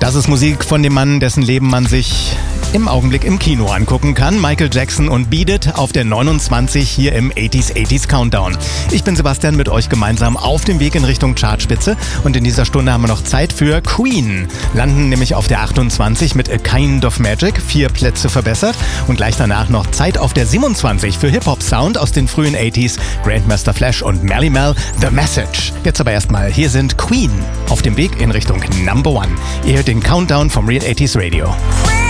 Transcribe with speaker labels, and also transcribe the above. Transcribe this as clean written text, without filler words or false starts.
Speaker 1: Das ist Musik von dem Mann, dessen Leben man sich im Augenblick im Kino angucken kann. Michael Jackson und Beat It auf der 29 hier im 80s Countdown. Ich bin Sebastian, mit euch gemeinsam auf dem Weg in Richtung Chartspitze und in dieser Stunde haben wir noch Zeit für Queen. Landen nämlich auf der 28 mit A Kind of Magic, 4 Plätze verbessert und gleich danach noch Zeit auf der 27 für Hip-Hop-Sound aus den frühen 80s, Grandmaster Flash und Melle Mel, The Message. Jetzt aber erstmal, hier sind Queen auf dem Weg in Richtung Number One. Ihr hört den Countdown vom Real 80s Radio.